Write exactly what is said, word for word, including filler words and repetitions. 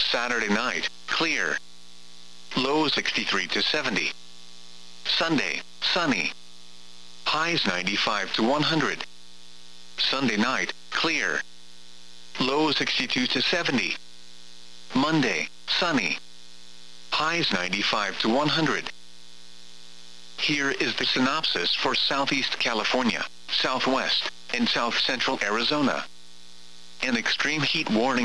Saturday night, clear. Low sixty-three to seventy. Sunday, sunny. Highs ninety-five to one hundred. Sunday night, clear. Low sixty-two to seventy. Monday, sunny. Highs ninety-five to one hundred. Here is the synopsis for Southeast California, Southwest, and South Central Arizona. An extreme heat warning